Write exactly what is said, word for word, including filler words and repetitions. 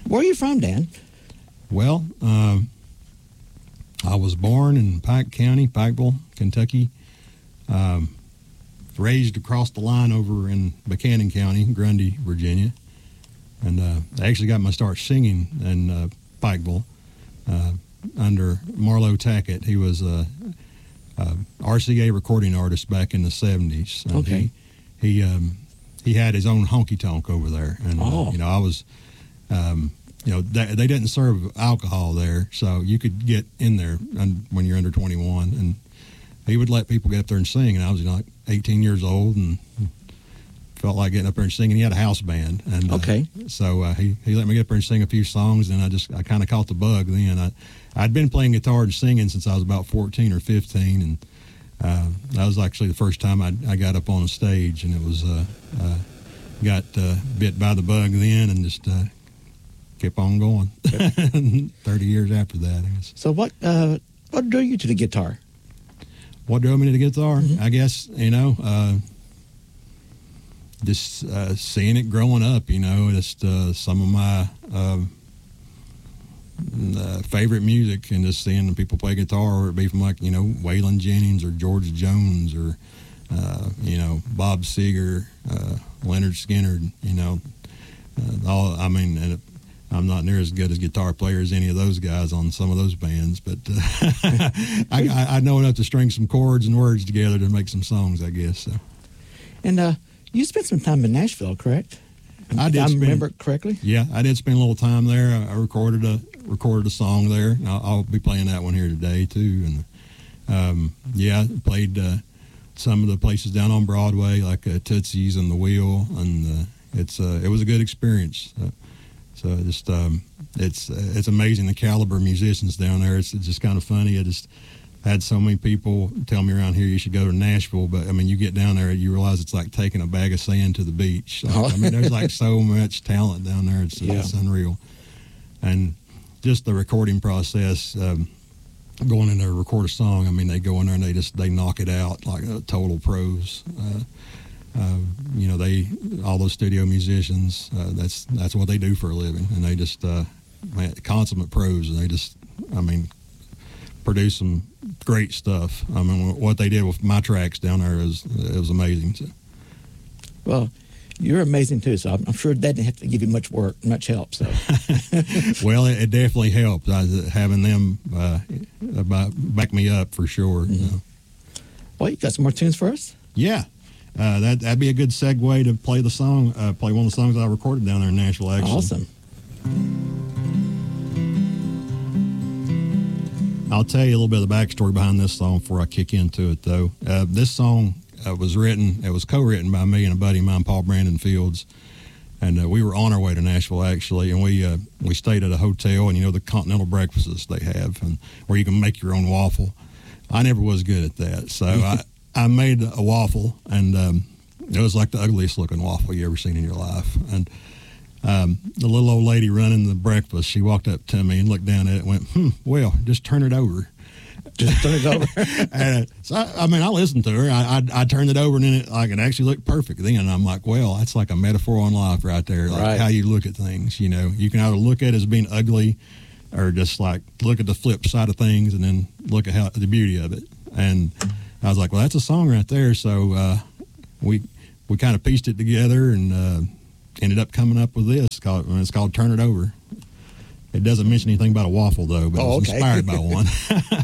Where are you from, Dan? Well, um, I was born in Pike County, Pikeville, Kentucky. Um, raised across the line over in Buchanan County, Grundy, Virginia. And uh, I actually got my start singing in uh, Pikeville uh, under Marlo Tackett. He was a, a R C A recording artist back in the seventies. And Okay. He he, um, he had his own honky tonk over there, and Oh. uh, you know I was, um, you know they, they didn't serve alcohol there, so you could get in there un, when you're under twenty-one, and he would let people get up there and sing. And I was you know, like eighteen years old and felt like getting up there and singing. He had a house band, and uh, Okay. so uh, he he let me get up there and sing a few songs, and I just I kind of caught the bug then. I I'd been playing guitar and singing since I was about fourteen or fifteen, and uh, that was actually the first time I I got up on a stage, and it was uh, uh, got uh, bit by the bug then, and just uh, kept on going. Thirty years after that, I guess. So what uh, what drew you to the guitar? What drove me to the guitar? Mm-hmm. I guess you know. Uh, Just uh, seeing it growing up, you know, just uh, some of my uh, uh, favorite music, and just seeing the people play guitar, or it be from like you know Waylon Jennings or George Jones or uh, you know Bob Seger, uh, Leonard Skinner, you know, uh, all. I mean, and it, I'm not near as good as guitar player as any of those guys on some of those bands, but uh, I, I know enough to string some chords and words together to make some songs, I guess. So. And uh, you spent some time in Nashville, correct? I did I spend- remember it correctly. Yeah, I did spend a little time there. I, I recorded a recorded a song there. I'll, I'll be playing that one here today too. And um, yeah, played uh, some of the places down on Broadway, like uh, Tootsie's and the Wheel, and uh, it's uh, it was a good experience. Uh, so just um, it's uh, it's amazing the caliber of musicians down there. It's, it's just kind of funny. I just had so many people tell me around here you should go to Nashville, but I mean you get down there you realize it's like taking a bag of sand to the beach. Like, Oh. I mean there's like so much talent down there. It's, Yeah. it's unreal. And just the recording process, um, going in there to record a song, I mean they go in there and they just they knock it out like uh, total pros. Uh, uh, you know they all those studio musicians, uh, that's that's what they do for a living, and they just uh, man, consummate pros, and they just I mean produce some great stuff. I mean, what they did with my tracks down there is it was amazing. So. Well, you're amazing too, so I'm, I'm sure that didn't have to give you much work, much help. So, Well, it, it definitely helped I, having them uh, about, back me up for sure. Mm-hmm. You know. well, you got some more tunes for us? Yeah, uh, that that'd be a good segue to play the song, uh, play one of the songs I recorded down there in Nashville. Actually, Awesome. I'll tell you a little bit of the backstory behind this song before I kick into it, though. Uh, this song uh, was written, it was co-written by me and a buddy of mine, Paul Brandon Fields, and uh, we were on our way to Nashville, actually, and we uh, we stayed at a hotel, and you know the continental breakfasts they have, and where you can make your own waffle. I never was good at that, so I, I made a waffle, and um, it was like the ugliest looking waffle you ever seen in your life, and Um, the little old lady running the breakfast, she walked up to me and looked down at it and went, hmm, well, just turn it over. Just turn it over. And so, I, I mean, I listened to her. I, I, I turned it over, and then it, like, it actually looked perfect then. And I'm like, well, that's like a metaphor on life right there, like Right. how you look at things. You know, you can either look at it as being ugly or just like look at the flip side of things and then look at how the beauty of it. And I was like, well, that's a song right there. So uh, we we kind of pieced it together and uh, ended up coming up with this. Called, it's called Turn It Over. It doesn't mention anything about a waffle, though, but Oh, it was okay. inspired by one.